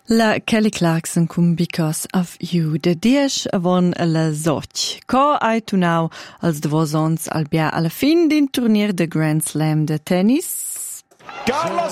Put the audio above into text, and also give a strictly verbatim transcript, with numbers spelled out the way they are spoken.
La Kelly Clarkson cum Because of You. De diesch avon la Soch. Co ai tu now als de vos ons al bia alla fin din turnier de Grand Slam de tennis? Carlos